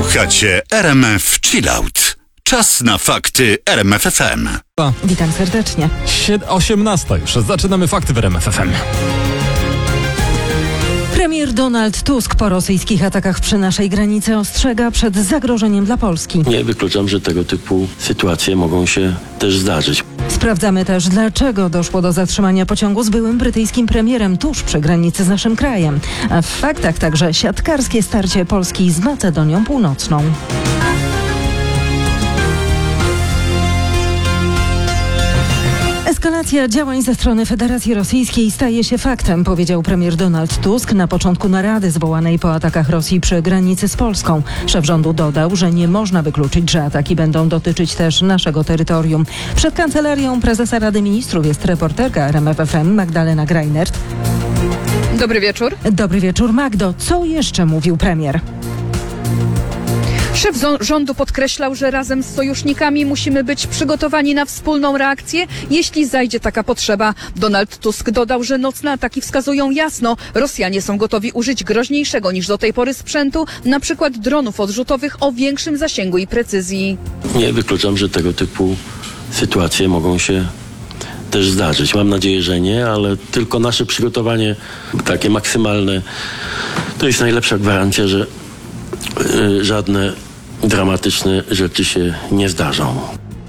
Słuchacie RMF Chillout. Czas na fakty RMF FM. Witam serdecznie. 18 już. Zaczynamy fakty w RMF FM. Premier Donald Tusk po rosyjskich atakach przy naszej granicy ostrzega przed zagrożeniem dla Polski. Nie wykluczam, że tego typu sytuacje mogą się też zdarzyć. Sprawdzamy też, dlaczego doszło do zatrzymania pociągu z byłym brytyjskim premierem tuż przy granicy z naszym krajem. A w faktach także siatkarskie starcie Polski z Macedonią Północną. Eskalacja działań ze strony Federacji Rosyjskiej staje się faktem, powiedział premier Donald Tusk na początku narady zwołanej po atakach Rosji przy granicy z Polską. Szef rządu dodał, że nie można wykluczyć, że ataki będą dotyczyć też naszego terytorium. Przed kancelarią prezesa Rady Ministrów jest reporterka RMF FM Magdalena Greinert. Dobry wieczór. Dobry wieczór, Magdo. Co jeszcze mówił premier? Szef rządu podkreślał, że razem z sojusznikami musimy być przygotowani na wspólną reakcję, jeśli zajdzie taka potrzeba. Donald Tusk dodał, że nocne ataki wskazują jasno, Rosjanie są gotowi użyć groźniejszego niż do tej pory sprzętu, na przykład dronów odrzutowych o większym zasięgu i precyzji. Nie wykluczam, że tego typu sytuacje mogą się też zdarzyć. Mam nadzieję, że nie, ale tylko nasze przygotowanie takie maksymalne to jest najlepsza gwarancja, że żadne dramatyczne rzeczy się nie zdarzą.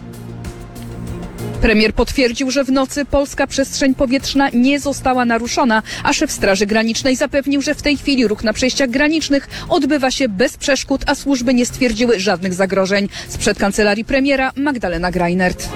Premier potwierdził, że w nocy polska przestrzeń powietrzna nie została naruszona, a szef Straży Granicznej zapewnił, że w tej chwili ruch na przejściach granicznych odbywa się bez przeszkód, a służby nie stwierdziły żadnych zagrożeń. Sprzed kancelarii premiera Magdalena Greinert.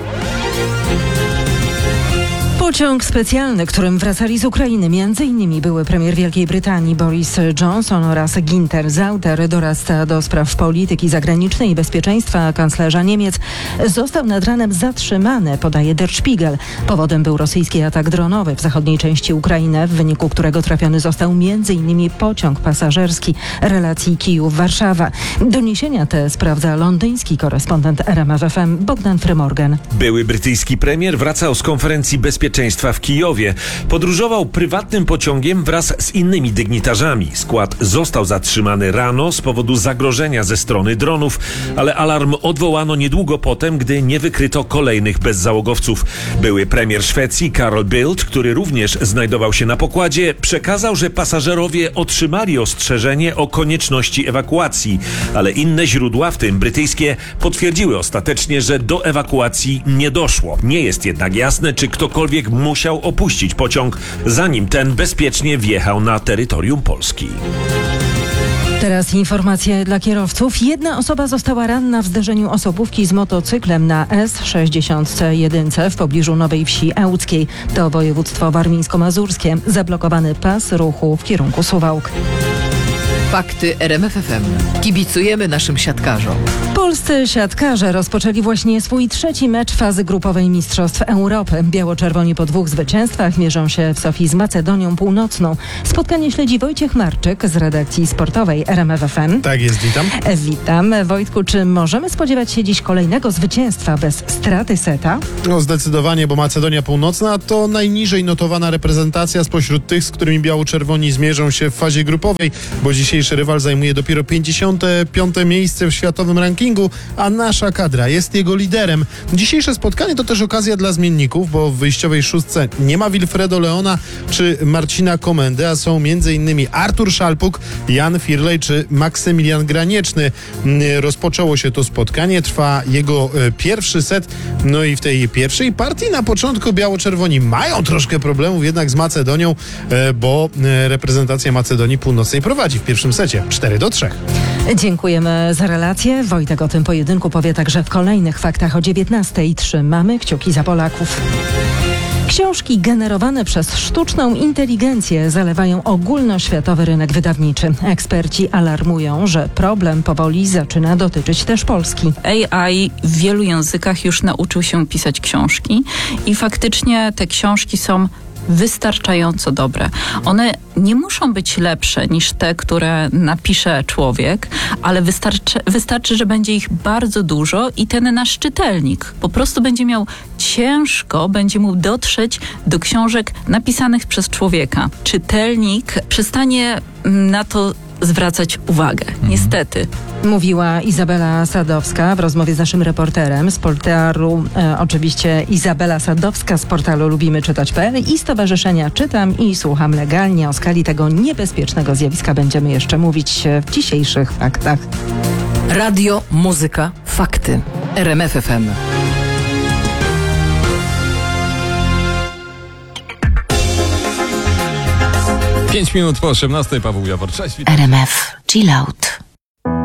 Pociąg specjalny, którym wracali z Ukrainy m.in. były premier Wielkiej Brytanii Boris Johnson oraz Günther Sauter, doradzca do spraw polityki zagranicznej i bezpieczeństwa kanclerza Niemiec, został nad ranem zatrzymany, podaje Der Spiegel. Powodem był rosyjski atak dronowy w zachodniej części Ukrainy, w wyniku którego trafiony został m.in. pociąg pasażerski relacji Kijów-Warszawa. Doniesienia te sprawdza londyński korespondent RMF FM Bogdan Frymorgan. Były brytyjski premier wracał z konferencji bezpieczeństwa w Kijowie. Podróżował prywatnym pociągiem wraz z innymi dygnitarzami. Skład został zatrzymany rano z powodu zagrożenia ze strony dronów, ale alarm odwołano niedługo potem, gdy nie wykryto kolejnych bezzałogowców. Były premier Szwecji Carl Bildt, który również znajdował się na pokładzie, przekazał, że pasażerowie otrzymali ostrzeżenie o konieczności ewakuacji, ale inne źródła, w tym brytyjskie, potwierdziły ostatecznie, że do ewakuacji nie doszło. Nie jest jednak jasne, czy ktokolwiek musiał opuścić pociąg, zanim ten bezpiecznie wjechał na terytorium Polski. Teraz informacje dla kierowców. Jedna osoba została ranna w zderzeniu osobówki z motocyklem na S61 w pobliżu Nowej Wsi Ełckiej. To województwo warmińsko-mazurskie. Zablokowany pas ruchu w kierunku Suwałk. Fakty RMF FM. Kibicujemy naszym siatkarzom. Polscy siatkarze rozpoczęli właśnie swój trzeci mecz fazy grupowej Mistrzostw Europy. Biało-czerwoni po 2 zwycięstwach mierzą się w Sofii z Macedonią Północną. Spotkanie śledzi Wojciech Marczyk z redakcji sportowej RMF FM. Tak jest, witam. Witam. Wojtku, czy możemy spodziewać się dziś kolejnego zwycięstwa bez straty seta? No zdecydowanie, bo Macedonia Północna to najniżej notowana reprezentacja spośród tych, z którymi biało-czerwoni zmierzą się w fazie grupowej, bo dzisiejszy rywal zajmuje dopiero 55. miejsce w światowym rankingu, a nasza kadra jest jego liderem. Dzisiejsze spotkanie to też okazja dla zmienników, bo w wyjściowej szóstce nie ma Wilfredo Leona czy Marcina Komendy, a są m.in. Artur Szalpuk, Jan Firlej czy Maksymilian Granieczny. Rozpoczęło się to spotkanie, trwa jego pierwszy set, no i w tej pierwszej partii na początku biało-czerwoni mają troszkę problemów jednak z Macedonią, bo reprezentacja Macedonii Północnej prowadzi w pierwszym secie 4-3. Dziękujemy za relację. Wojtek o tym pojedynku powie także w kolejnych faktach o 19:00. Trzymamy kciuki za Polaków. Książki generowane przez sztuczną inteligencję zalewają ogólnoświatowy rynek wydawniczy. Eksperci alarmują, że problem powoli zaczyna dotyczyć też Polski. AI w wielu językach już nauczył się pisać książki i faktycznie te książki są wystarczająco dobre. One nie muszą być lepsze niż te, które napisze człowiek, ale wystarczy, że będzie ich bardzo dużo i ten nasz czytelnik po prostu będzie miał ciężko, będzie mógł dotrzeć do książek napisanych przez człowieka. Czytelnik przestanie na to zwracać uwagę. Niestety. Mówiła Izabela Sadowska w rozmowie z naszym reporterem z portalu, oczywiście Izabela Sadowska z portalu lubimyczytać.pl i Stowarzyszenia Czytam i Słucham Legalnie. O skali tego niebezpiecznego zjawiska będziemy jeszcze mówić w dzisiejszych faktach. Radio, muzyka, fakty. RMF FM. Pięć minut po 18:00, Paweł Jawor. Cześć, witam. RMF Chill Out.